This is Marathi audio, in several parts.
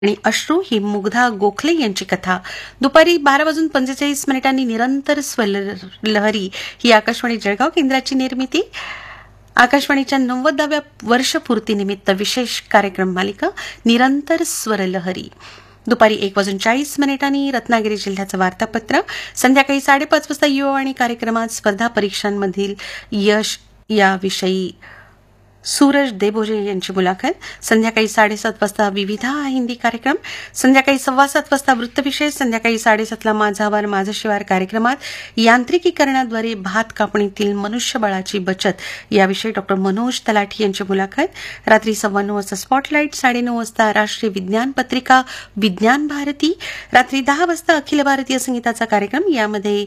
आणि अश्रू ही मुग्धा गोखले यांची कथा. दुपारी 12:45 निरंतर स्वरलहरी ही आकाशवाणी जळगाव केंद्राची निर्मिती. आकाशवाणीच्या 90व्या वर्षपूर्तीनिमित्त विशेष कार्यक्रम मालिका निरंतर स्वरलहरी. दुपारी 1:40 रत्नागिरी जिल्ह्याचं वार्तापत्र. संध्याकाळी 5:30 वाजता युवावाणी कार्यक्रमात स्पर्धा परीक्षांमधील यश याविषयी सूरज देबोजे यांची मुलाखत. संध्याकाळी 7:30 वाजता विविधा हा हिंदी कार्यक्रम. संध्याकाळी 7:15 वाजता वृत्तविशेष. संध्याकाळी 7:30 माझावर माझं शिवार कार्यक्रमात यांत्रिकीकरणाद्वारे भात कापणीतील मनुष्यबळाची बचत याविषयी डॉ मनोज तलाठी यांची मुलाखत. रात्री 9:15 वाजता स्पॉटलाईट. 9:30 वाजता राष्ट्रीय विज्ञान पत्रिका विज्ञान भारती. रात्री 10 वाजता अखिल भारतीय संगीताचा कार्यक्रम. यामध्ये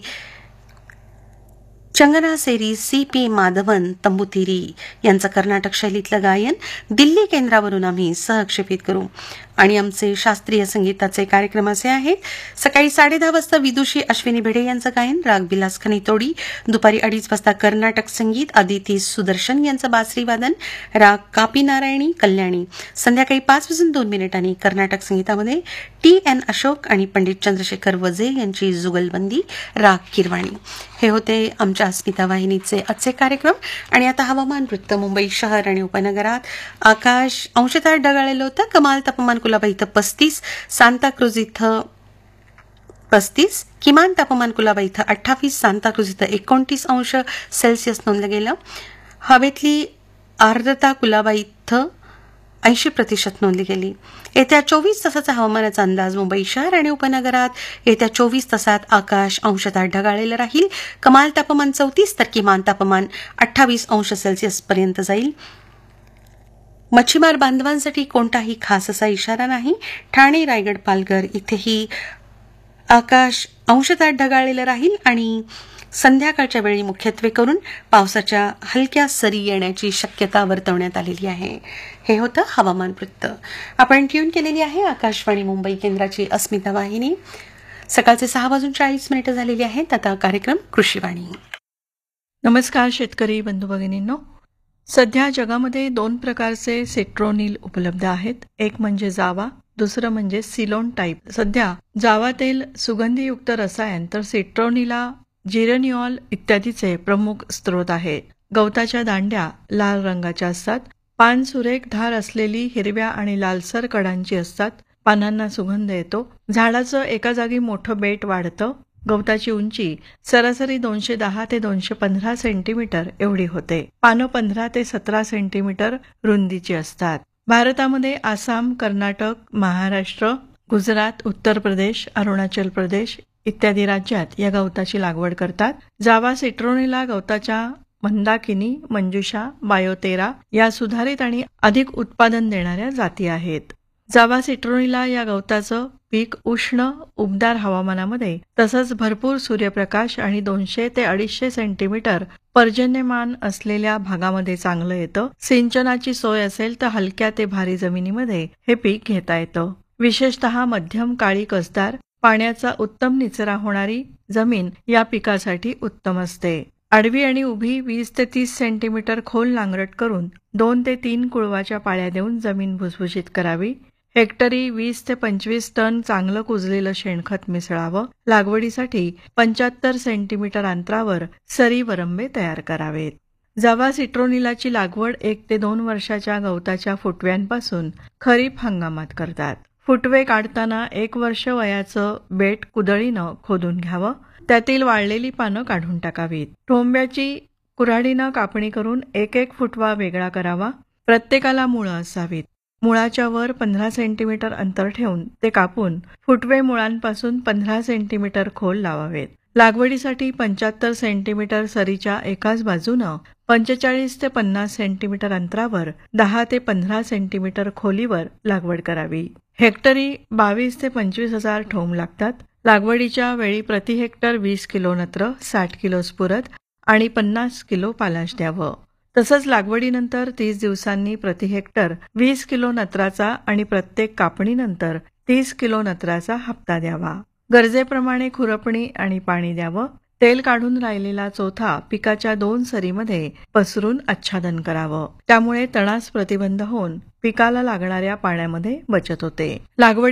चंगना सेरी, सी.पी. माधवन, तंबुतिरी यांचं कर्नाटक शैलीतलं गायन दिल्ली केंद्रावरून आम्ही सहक्षेपित करू. आणि आमचे शास्त्रीय संगीताचे कार्यक्रम असे आहेत. सकाळी 10:30 वाजता विदुषी अश्विनी भिडे यांचं गायन राग विलास खनितोडी. दुपारी 2:30 वाजता कर्नाटक संगीत आदिती सुदर्शन यांचं बासरी वादन राग कापी नारायणी कल्याणी. संध्याकाळी 5:02 कर्नाटक संगीतामध्ये T.N. अशोक आणि पंडित चंद्रशेखर वजे यांची जुगलबंदी राग किरवाणी. हे होते आमच्या अस्मिता वाहिनीचे आजचे कार्यक्रम. आणि आता हवामान वृत्त. मुंबई शहर आणि उपनगरात आकाश अंशतः ढगाळलेलं होतं. कमाल तापमान कुलाबा इथं 35, सांताक्रूज इथं 35, किमान तापमान कुलाबा इथं 28, सांताक्रूज इथं 29 अंश सेल्सिअस नोंदलं गेलं. हवेतली आर्द्रता कुलाबा इथं 80% नोंदली गेली. येत्या 24 तासाचा हवामानाचा अंदाज. मुंबई शहर आणि उपनगरात येत्या 24 तासात आकाश अंशतः ढगाळलेलं राहील. कमाल तापमान 34 तर किमान तापमान 28 अंश सेल्सिअस पर्यंत जाईल. मच्छीमार बांधवांसाठी कोणताही खास असा इशारा नाही. ठाणे, रायगड, पालघर इथेही आकाश अंशतः ढगाळलेलं राहील आणि संध्याकाळच्या वेळी मुख्यत्वे करून पावसाच्या हलक्या सरी येण्याची शक्यता वर्तवण्यात आलेली आहे. हे होतं हवामान वृत्त. आपण ट्यून केलेली आहे आकाशवाणी मुंबई केंद्राची अस्मिता वाहिनी. सकाळचे 6:40 झालेली आहेत. आता कार्यक्रम कृषीवाणी. नमस्कार शेतकरी बंधू भगिनींनो. सध्या जगामध्ये 2 प्रकारचे सिट्रोनिल उपलब्ध आहेत. एक म्हणजे जावा, दुसरं म्हणजे सिलोन टाईप. सध्या जावा तेल सुगंधीयुक्त रसायन तर सिट्रोनिला जिरेनिऑल इत्यादीचे प्रमुख स्रोत आहेत. गवताच्या दांड्या लाल रंगाच्या असतात. पान सुरेख धार असलेली हिरव्या आणि लालसर कडांची असतात. पानांना सुगंध येतो. झाडाचं एका जागी मोठं बेट वाढतं. गवताची उंची सरासरी 210 ते 215 सेंटीमीटर एवढी होते. पानं 15 ते 17 सेंटीमीटर रुंदीची असतात. भारतामध्ये आसाम, कर्नाटक, महाराष्ट्र, गुजरात, उत्तर प्रदेश, अरुणाचल प्रदेश इत्यादी राज्यात या गवताची लागवड करतात. जावा सिट्रोनिला गवताच्या मंदाकिनी, मंजुषा, बायोतेरा या सुधारित आणि अधिक उत्पादन देणाऱ्या जाती आहेत. जावा सिट्रोनिला या गवताचं पीक उष्ण, उबदार हवामानामध्ये तसंच भरपूर सूर्यप्रकाश आणि 200 ते 250 सेंटीमीटर पर्जन्यमान असलेल्या भागामध्ये चांगलं येतं. सिंचनाची सोय असेल तर हलक्या ते भारी जमिनीमध्ये हे पीक घेता येतं. विशेषतः मध्यम काळी कसदार पाण्याचा उत्तम निचरा होणारी जमीन या पिकासाठी उत्तम असते. आडवी आणि उभी 20 ते 30 सेंटीमीटर खोल नांगरट करून 2 ते 3 कुळवाच्या पाळ्या देऊन जमीन भुसभुशीत करावी. हेक्टरी 20 ते 25 टन चांगलं कुजलेलं शेणखत मिसळावं. लागवडीसाठी 75 सेंटीमीटर अंतरावर सरी वरंबे तयार करावेत. जावा सिट्रोनिलाची लागवड 1 ते 2 वर्षाच्या गवताच्या फुटव्यांपासून खरीप हंगामात करतात. फुटवे काढताना 1 वर्ष वयाचं बेट कुदळीनं खोदून घ्यावं. त्यातील वाळलेली पानं काढून टाकावीत. ठोंब्याची कुऱ्हाडीनं कापणी करून 1 फुटवा वेगळा करावा. प्रत्येकाला मुळं असावीत. मुळाच्या वर 15 सेंटीमीटर अंतर ठेवून ते कापून फुटवे मुळांपासून 15 सेंटीमीटर खोल लावावेत. लागवडीसाठी 75 सेंटीमीटर सरीच्या एकाच बाजूनं 45 ते 50 सेंटीमीटर अंतरावर 10 ते 15 सेंटीमीटर खोलीवर लागवड करावी. हेक्टरी 22 ते 25 हजार ठोंब लागतात. लागवडीच्या वेळी प्रति हेक्टर 20 किलो नत्र, 60 किलो स्फुरद आणि 50 किलो पालाश द्यावं. तसंच लागवडीनंतर 30 दिवसांनी प्रति हेक्टर 20 किलो नत्राचा आणि प्रत्येक कापणीनंतर 30 किलो नत्राचा हप्ता द्यावा. गरजेप्रमाणे खुरपणी आणि पाणी द्यावं. तेल काढून राहिलेला चोथा पिकाच्या 2 सरीमध्ये पसरून आच्छादन करावं. त्यामुळे तणास प्रतिबंध होऊन पिकाला लागणाऱ्या पाण्यामध्ये बचत होते. लागवडी